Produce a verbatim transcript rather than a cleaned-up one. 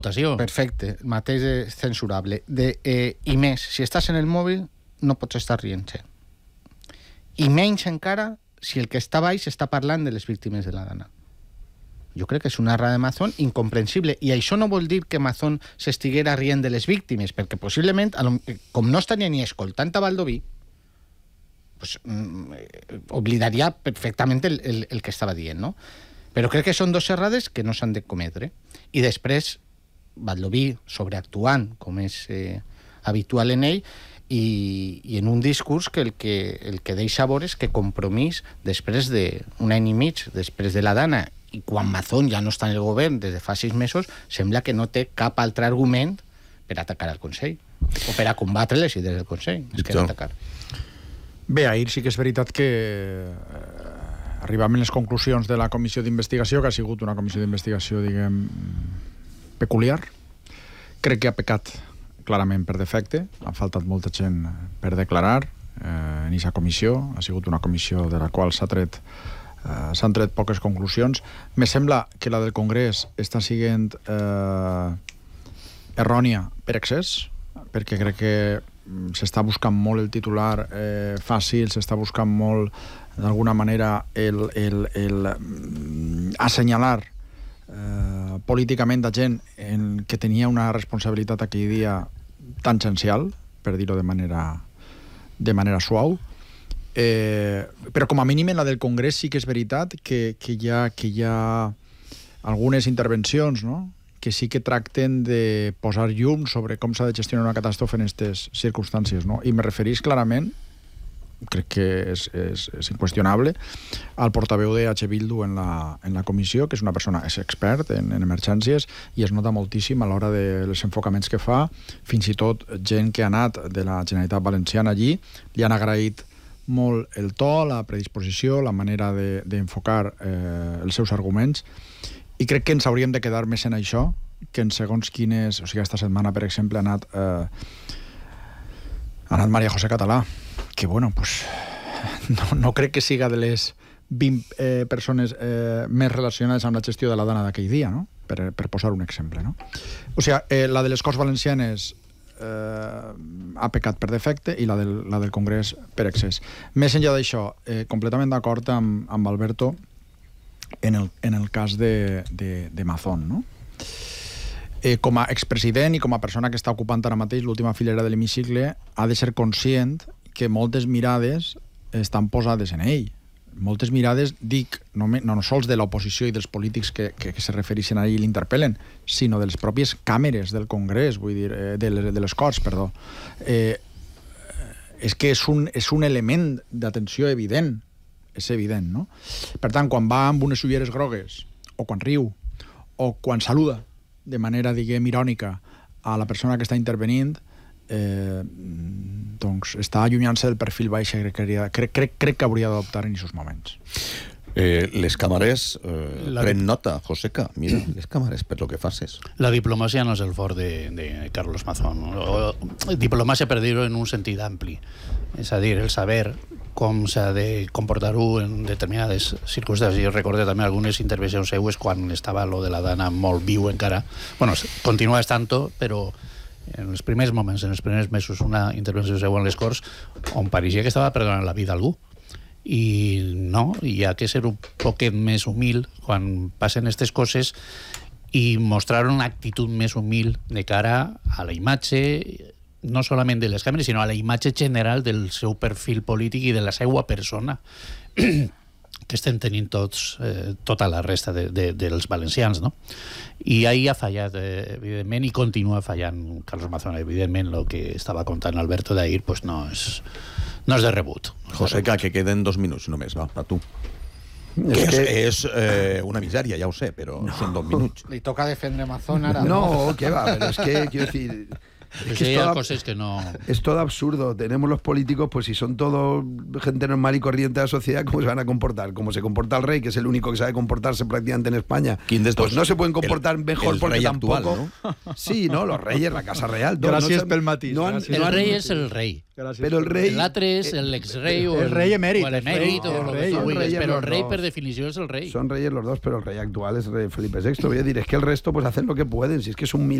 Perfecte, el mateix és censurable. De, eh, I més, si estàs en el mòbil, no pots estar rient-se. I menys encara si el que està baix està parlant de les víctimes de la Dana. Jo crec que és una errada de Mazón incomprensible. I això no vol dir que Mazón s'estiguera rient de les víctimes, perquè possiblement, com no estaria ni escoltant a Baldoví, pues, mm, oblidaria perfectament el, el, el que estava dient, no? Però crec que són dos errades que no s'han de cometre. I després, Baldoví sobreactuant, com és eh, habitual en ell, i, i en un discurs que el que, el que deixa veure és que Compromís, després d'un any i mig, després de la Dana, i quan Mazón ja no està en el govern des de fa sis mesos, sembla que no té cap altre argument per atacar el Consell, o per a combatre les idees del Consell, és que atacar. Bé, ahir sí que és veritat que eh, arribàvem a les conclusions de la comissió d'investigació, que ha sigut una comissió d'investigació, diguem, peculiar. Crec que ha pecat clarament per defecte, ha faltat molta gent per declarar eh, en aquesta comissió, ha sigut una comissió de la qual s'ha tret eh, s'han tret poques conclusions. Me sembla que la del Congrés està sent eh, errònia per excés, perquè crec que s'està buscant molt el titular eh, fàcil, s'està buscant molt, d'alguna manera, el, el, el, el assenyalar eh, políticament a gent en que tenia una responsabilitat aquell dia tangencial, per dir-ho de manera, de manera suau. Eh, però com a mínim en la del Congrés sí que és veritat que, que, hi, ha, que hi ha algunes intervencions, no?, que sí que tracten de posar llum sobre com s'ha de gestionar una catàstrofe en aquestes circumstàncies, no? I me referís clarament, crec que és, és, és inqüestionable, al portaveu de H. Bildu en la, en la comissió, que és una persona, és expert en, en emergències, i es nota moltíssim a l'hora dels enfocaments que fa. Fins i tot gent que ha anat de la Generalitat Valenciana allí li han agraït molt el to, la predisposició, la manera d'enfocar de, eh, els seus arguments. I crec que ens hauríem de quedar més en això que en segons quines... O sigui, esta setmana, per exemple, ha anat, eh, ha anat María José Català, que, bueno, pues, no, no crec que siga de les vint eh, persones eh, més relacionades amb la gestió de la Dana d'aquell dia, no?, per, per posar un exemple, no? O sigui, eh, la de les Corts Valencianes eh, ha pecat per defecte i la del, la del Congrés per excés. Més enllà d'això, eh, completament d'acord amb, amb Alberto en el, en el cas de, de, de Mazón, no? Eh, com a expresident i com a persona que està ocupant ara mateix l'última filera de l'hemicicle, ha de ser conscient que moltes mirades estan posades en ell. Moltes mirades, dic, no, no sols de l'oposició i dels polítics que, que, que se refereixen a ell i l'interpel·len, sinó de les pròpies càmeres del Congrés, vull dir, eh, de, les, de les Corts, perdó. Eh, és que és un, és un element d'atenció evident, és evident, no? Per tant, quan va amb unes ulleres grogues, o quan riu, o quan saluda de manera, diguem, irònica a la persona que està intervenint, eh, doncs està allunyant-se del perfil baix que crec, crec, crec, crec que hauria d'adoptar en aquests moments. Eh, les càmeres eh, la... pren nota, Joseca, mira, les càmeres per lo que faces. La diplomàcia no és el fort de, de Carlos Mazón, o, o, diplomàcia per dir-ho en un sentit ampli, és a dir, el saber com s'ha de comportar-ho en determinades circumstàncies. Jo recordo també algunes intervencions seues quan estava lo de la Dana molt viu encara, bueno, continua estant-ho, però en els primers moments, en els primers mesos, una intervenció seu en les Corts on pareixia que estava perdonant la vida a algú. I no, hi ha que ser un poquet més humil quan passen aquestes coses i mostrar una actitud més humil de cara a la imatge, no solament de les càmeres, sinó a la imatge general del seu perfil polític i de la seva persona que estem tenint tots, eh, tota la resta de, de, dels valencians, no? I ahir ha fallat, eh, evidentment, i continua fallant Carlos Mazón. Evidentment, el que estava contant Alberto d'ahir pues no és, no és de rebut. Joseca, que queden dos minuts només, va, a tu. És, és, que... és eh, una misèria, ja ho sé, però no. Són dos minuts. Li toca defendre Mazón ara. No, no, què va, però és que, quiero decir, Pues que hay es todo- cosas que no... Es todo absurdo. Tenemos los políticos, pues si son todo gente normal y corriente de la sociedad, ¿cómo se van a comportar? Como se comporta el rey, que es el único que sabe comportarse prácticamente en España. ¿Quién de estos? Pues no se pueden comportar El- mejor el porque rey tampoco... actual, Sí, no, los reyes, la Casa Real... todo, Gràcies no se- pel matís, no han- gràcies. no El han- rey es el rey. Gràcies. Però el rei... L'altre és l'exrei o el rei emèrit, o el l'emèrit rei- o el el rei, que tu el vulguis, rei és però el los rei dos. per definició és el rei. Son reyes los dos, pero el rey actual es rey Felipe sexto. Voy a decir, es que el resto pues hacen lo que pueden. Si es que es un